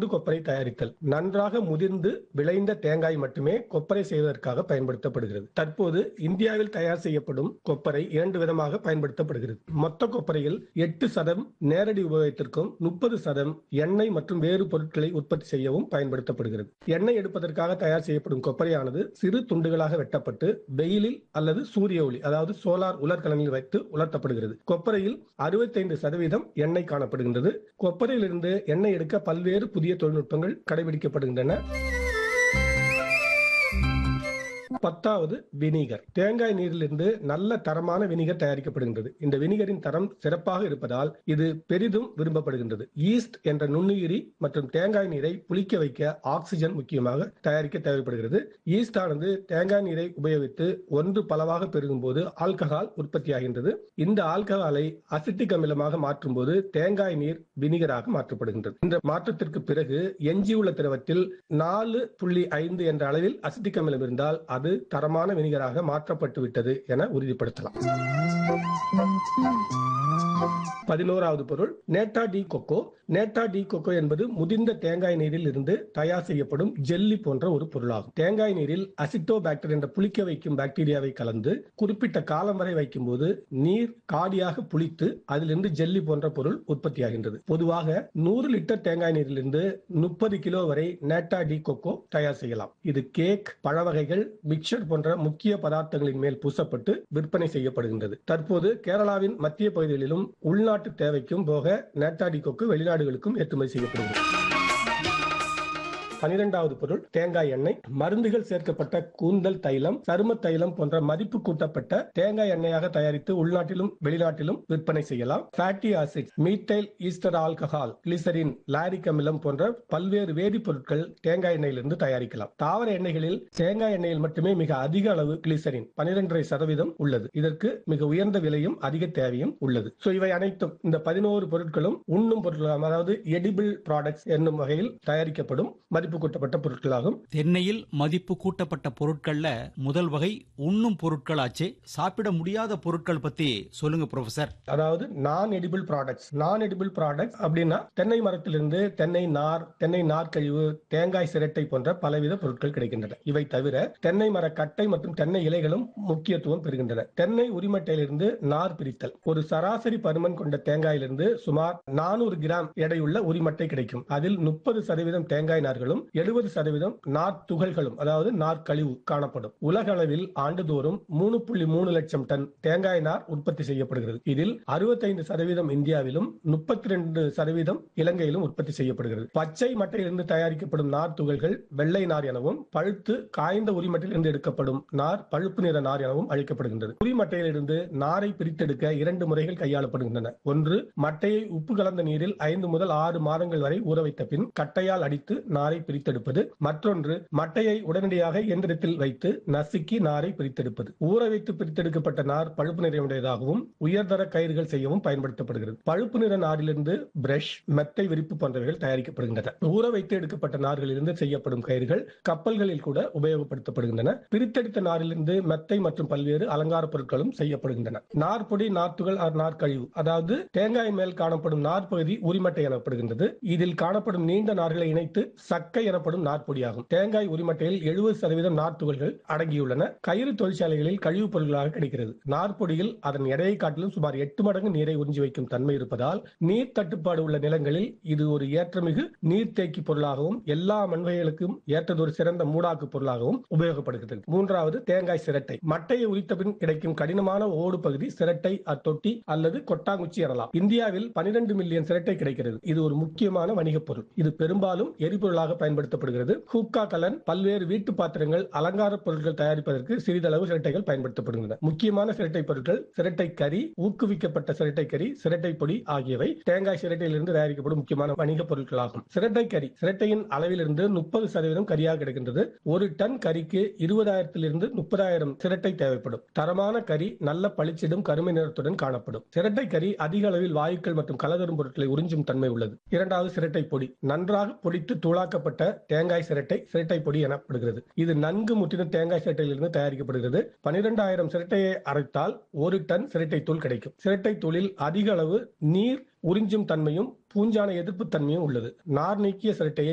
மருந்து கொப்பரை தயாரித்தல். நன்றாக முதிர்ந்து விளைந்த தேங்காய் மட்டுமே கொப்பரை செய்வதற்காக பயன்படுத்தப்படுகிறது. தற்போது இந்தியாவில் தயார் செய்யப்படும் கொப்பரை 2 விதமாக பயன்படுத்தப்படுகிறது. மொத்த கொப்பரையில் 8% நேரடி உபயோகத்திற்கும் 30% எண்ணெய் மற்றும் வேறு பொருட்களை உற்பத்தி செய்யவும் பயன்படுத்தப்படுகிறது. எண்ணெய் எடுப்பதற்காக தயார் செய்யப்படும் கொப்பரையானது சிறு துண்டுகளாக வெட்டப்பட்டு வெயிலில் அல்லது சூரிய ஒளி அதாவது சோலார் உலர்கலனில் வைத்து உலர்த்தப்படுகிறது. கொப்பரையில் 65% எண்ணெய் காணப்படுகின்றது. கொப்பரையிலிருந்து எண்ணெய் எடுக்க பல்வேறு புதிய தொழில்நுட்பங்கள் கடைபிடிக்கப்படுகின்றன. 10வது வினிகர். தேங்காய் நீரிலிருந்து நல்ல தரமான வினிகர் தயாரிக்கப்படுகின்றது. இந்த வினிகரின் தரம் சிறப்பாக இருப்பதால் இது பெரிதும் விரும்பப்படுகின்றது. ஈஸ்ட் என்ற நுண்ணுயிரி மற்றும் தேங்காய் நீரை புளிக்க வைக்க ஆக்சிஜன் முக்கியமாக தயாரிக்க தேவைப்படுகிறது. ஈஸ்ட் ஆனது தேங்காய் நீரை உபயோகித்து ஒன்று பலவாக பெருகும் போது ஆல்கஹால் உற்பத்தியாகின்றது. இந்த ஆல்கஹாலை அசிட்டிக் அமிலமாக மாற்றும் போது தேங்காய் நீர் வினிகராக மாற்றப்படுகின்றது. இந்த மாற்றத்திற்கு பிறகு எஞ்சியுள்ள திரவத்தில் 4.5 என்ற அளவில் அசிட்டிக் அமிலம் இருந்தால் அது தரமான வினிகராக மாற்றப்பட்டு விட்டது என உறுதிப்படுத்தலாம். 11வது பொருள் NATO D kho kho. NATO D kho kho என்பது முதிர்ந்த தேங்காய் நீரில் இருந்து தயார் செய்யப்படும் ஜெல்லி போன்ற ஒரு பொருளாகும். தேங்காய் நீரில் அசிட்டோபாக்டர் என்ற புளிக்க வைக்கும் பாக்டீரியாவை கலந்து குறிப்பிட்ட காலம் வரை வைக்கும் போது நீர் காடியாக புளித்து அதிலிருந்து ஜெல்லி போன்ற பொருள் உற்பத்தியாகின்றது. பொதுவாக 100 லிட்டர் தேங்காய் நீரிலிருந்து 30 கிலோ வரை நேட்டா டி கொக்கோ தயார் செய்யலாம். இது கேக், பழ வகைகள், மிக்சர் போன்ற முக்கிய பதார்த்தங்களின் மேல் பூசப்பட்டு விற்பனை செய்யப்படுகின்றது. தற்போது கேரளாவின் மத்திய பகுதிகளிலும் உள்நாட்டு தேவைக்கும் போக நேட்டா டி கொக்கோ வெளிநாடுகளுக்கும் ஏற்றுமதி செய்யப்படுகிறது. 12வது பொருள் தேங்காய் எண்ணெய். மருந்துகள் சேர்க்கப்பட்ட கூந்தல் தைலம், சரும தைலம் போன்ற மதிப்பு கூட்டப்பட்ட தேங்காய் எண்ணெயாக தயாரித்து உள்நாட்டிலும் வெளிநாட்டிலும் விற்பனை செய்யலாம். Fatty acid, methyl Easter alcohol, glycerin, lauric அமிலம் போன்ற பல்வேறு வேதிப்பொருட்கள் தேங்காய் எண்ணெயிலிருந்து தயாரிக்கலாம். தாவர எண்ணெய்களில் தேங்காய் எண்ணெயில் மட்டுமே மிக அதிக அளவு கிளிசரின் 12.5% உள்ளது. இதற்கு மிக உயர்ந்த விலையும் அதிக தேவையும் உள்ளது. இவை அனைத்தும் இந்த 11 பொருட்களும் உண்ணும் பொருட்கள், அதாவது எடிபிள் ப்ராடக்ட்ஸ் என்னும் வகையில் தயாரிக்கப்படும் மதிப்பு கூட்டப்பட்ட பொருட்களாகும். தென்னையில் மதிப்பு கூட்டப்பட்ட பொருட்கள்ல முதல் வகை உண்ணும் பொருட்களாச்சு. சாப்பிட முடியாத பொருட்கள் பத்தி சொல்லுங்க ப்ரொஃபசர். அதாவது நான் எடிபிள் ப்ராடக்ட்ஸ். நான் எடிபிள் ப்ராடக்ட்ஸ் அப்படின்னா தென்னை மரத்திலிருந்து தென்னை நார், தென்னை நார்க்கழிவு, தேங்காய் சிரட்டை போன்ற பலவித பொருட்கள் கிடைக்கின்றன. இவை தவிர தென்னை மர கட்டை மற்றும் தென்னை இலைகளும் முக்கியத்துவம் பெறுகின்றன. தென்னை உரிமட்டையிலிருந்து நார் பிரித்தல். ஒரு சராசரி பருமன் கொண்ட தேங்காயிலிருந்து சுமார் 400 கிராம் எடையுள்ள உரிமட்டை கிடைக்கும். அதில் 30% தேங்காய் நார்களும் 70% நார் துகள்களும் அதாவது நார்க்கழிவு காணப்படும். உலக அளவில் ஆண்டுதோறும் 3.3 லட்சம் டன் தேங்காய் நார் உற்பத்தி செய்யப்படுகிறது. இதில் 65% இந்தியாவிலும் 32% இலங்கையிலும் உற்பத்தி செய்யப்படுகிறது. பச்சை மட்டையிலிருந்து தயாரிக்கப்படும் நார் துகள்கள் வெள்ளை நார் எனவும், பழுத்து காய்ந்த உரிமட்டையிலிருந்து எடுக்கப்படும் நார் பழுப்பு நிற நார் எனவும் அழைக்கப்படுகின்றது. உரிமட்டையிலிருந்து நாரை பிரித்தெடுக்க 2 முறைகள் கையாளப்படுகின்றன. ஒன்று, மட்டையை உப்பு கலந்த நீரில் 5 முதல் 6 மாதங்கள் வரை ஊற வைத்த பின் கட்டையால் அடித்து நாரை பிரித்தெடுப்பது. மற்றொன்று, மட்டையை உடனடியாக இயந்திரத்தில் வைத்து நசுக்கி நாரை பிரித்தெடுப்பது. ஊற வைத்து பிரித்தெடுக்கப்பட்ட நார் பழுப்பு நிறமுடையதாகவும் உயர்தர கயிறுகள் செய்யவும் பயன்படுத்தப்படுகிறது. பழுப்பு நிற நாரிலிருந்து பிரஷ், மெத்தை விரிப்பு போன்றவைகள் தயாரிக்கப்படுகின்றன. ஊற வைத்து எடுக்கப்பட்ட நார்களிலிருந்து செய்யப்படும் கயிறுகள் கப்பல்களில் கூட உபயோகப்படுத்தப்படுகின்றன. பிரித்தெடுத்த நாரிலிருந்து மெத்தை மற்றும் பல்வேறு அலங்கார பொருட்களும் செய்யப்படுகின்றன. நார்பொடி, நார்த்துகள், நார்க்கழிவு அதாவது தேங்காய் மேல் காணப்படும் நார் பகுதி உரிமட்டை எனப்படுகின்றது. இதில் காணப்படும் நீண்ட நார்களை இணைத்து சக்கை எனப்படும் நார்பொடியாகும். தேங்காய் உரிமட்டையில் 70% நார் துகள்கள் அடங்கியுள்ளன. கயிறு தொழிற்சாலைகளில் கழிவுப் பொருட்களாக கிடைக்கிறது. நார்பொடியில் அதன் எடையை காட்டிலும் சுமார் 8 மடங்கு நீரை உறிஞ்சி வைக்கும் தன்மை இருப்பதால் நீர் தட்டுப்பாடு உள்ள நிலங்களில் இது ஒரு ஏற்றமிகு நீர்த்தேக்கி பொருளாகவும் எல்லா மண்வகைகளுக்கும் ஏற்றதொரு சிறந்த மூடாக்கு பொருளாகவும் உபயோகப்படுகிறது. 3வது தேங்காய் சிரட்டை. மட்டையை உரித்த பின் கிடைக்கும் கடினமான ஓடு பகுதி சிரட்டை, தொட்டி அல்லது கொட்டாங்குச்சி எனலாம். இந்தியாவில் 12 மில்லியன் சிரட்டை கிடைக்கிறது. இது ஒரு முக்கியமான வணிகப் பொருள். இது பெரும்பாலும் எரிபொருளாக பயன்படுத்தப்படுகிறது. ஹூக்கா கலன், பல்வேறு வீட்டு பாத்திரங்கள், அலங்கார பொருட்கள் தயாரிப்பதற்கு சிறிதளவு சிரட்டைகள் பயன்படுத்தப்படுகின்றன. முக்கியமான சிரட்டை பொருட்கள் சிரட்டை கறி, ஊக்குவிக்கப்பட்ட சிரட்டை கறி, சிரட்டை பொடி ஆகியவை தேங்காய் சிரட்டையிலிருந்து தயாரிக்கப்படும் முக்கியமான வணிக பொருட்களாகும். சிரட்டை கறி சிரட்டையின் அளவிலிருந்து 30% கரியாக கிடைக்கின்றது. ஒரு டன் கறிக்கு 20,000 to 30,000 சிரட்டை தேவைப்படும். தரமான கறி நல்ல பளிச்சிடும் கருமை நிறத்துடன் காணப்படும். சிரட்டை கறி அதிக அளவில் வாயுக்கள் மற்றும் கலதரும் பொருட்களை உறிஞ்சும் தன்மை உள்ளது. 2வது சிரட்டை பொடி. நன்றாக பொடித்து தூளாக்கப்பட்ட தேங்காய் சிரட்டை பொடி எனப்படுகிறது. இது நன்கு முற்றின தேங்காய் சிரட்டையிலிருந்து தயாரிக்கப்படுகிறது. 12,000 சிரட்டையை அரைத்தால் 1 டன் சிரட்டை தூள் கிடைக்கும். சிரட்டை தூளில் அதிக அளவு நீர் உறிஞ்சும் தன்மையும் பூஞ்சான எதிர்ப்பு தன்மையும் உள்ளது. நார் நீக்கிய சிரட்டையை